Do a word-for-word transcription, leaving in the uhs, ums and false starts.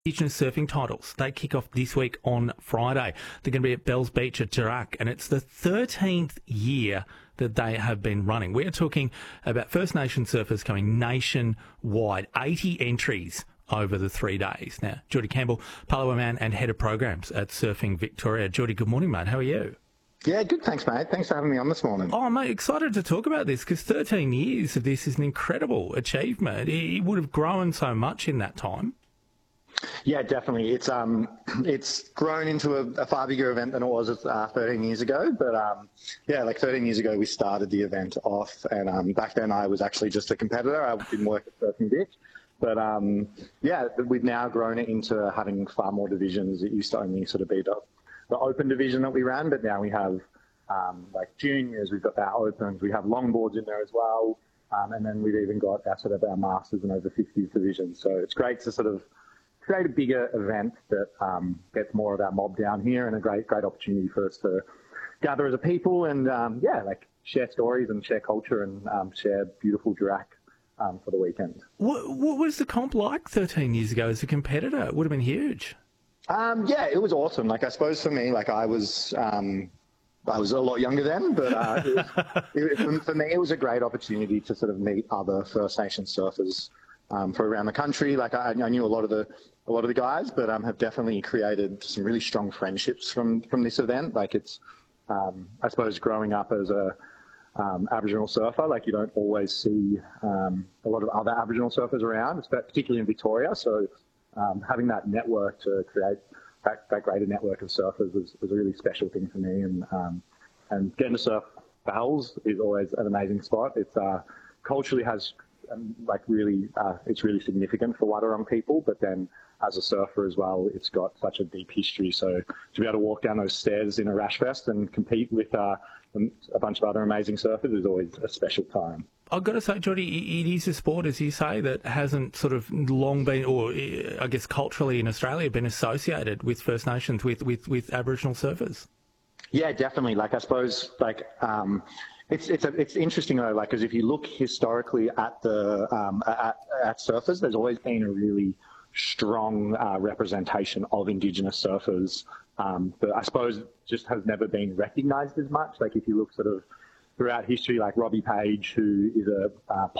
Indigenous surfing titles. They kick off this week on Friday. They're going to be at Bells Beach at Durack, and it's the thirteenth year that they have been running. We're talking about First Nation surfers coming nationwide, eighty entries over the three days. Now, Geordie Campbell, Palawa man and head of programs at Surfing Victoria. Geordie, good morning, mate. How are you? Yeah, good. Thanks, mate. Thanks for having me on this morning. Oh, mate, excited to talk about this because thirteen years of this is an incredible achievement. It would have grown so much in that time. Yeah, definitely. It's um, it's grown into a, a far bigger event than it was uh, thirteen years ago. But um, yeah, like thirteen years ago, we started the event off, and um, back then I was actually just a competitor. I didn't work at Surfing Vic. But um, yeah, we've now grown it into having far more divisions. It used to only sort of be the, the open division that we ran, but now we have um, like juniors, we've got our opens, we have longboards in there as well. Um, and then we've even got our sort of our masters and over fifties divisions. So it's great to sort of create a bigger event that um, gets more of our mob down here, and a great, great opportunity for us to gather as a people and um, yeah, like share stories and share culture and um, share beautiful Durack um, for the weekend. What, what was the comp like thirteen years ago as a competitor? It would have been huge. Um, yeah, it was awesome. Like I suppose for me, like I was, um, I was a lot younger then, but uh, it was, it, for me, it was a great opportunity to sort of meet other First Nation surfers um, from around the country. Like I, I knew a lot of the a lot of the guys, but um, have definitely created some really strong friendships from from this event. Like it's, um, I suppose, growing up as a um, Aboriginal surfer, like you don't always see um, a lot of other Aboriginal surfers around, particularly in Victoria. So um, having that network to create that, that greater network of surfers was, was a really special thing for me. And um, and getting to surf Bells is always an amazing spot. It's uh, culturally has um, like really, uh, it's really significant for Wadawurrung people, but then as a surfer as well, it's got such a deep history. So to be able to walk down those stairs in a rash vest and compete with uh, a bunch of other amazing surfers is always a special time. I've got to say, Geordie, it is a sport, as you say, that hasn't sort of long been, or I guess culturally in Australia, been associated with First Nations, with, with, with Aboriginal surfers. Yeah, definitely. Like I suppose, like um, it's it's a, it's interesting though, like because if you look historically at the um, at, at surfers, there's always been a really strong uh, representation of Indigenous surfers, um, but I suppose just has never been recognised as much. Like if you look sort of throughout history, like Robbie Page, who is a uh,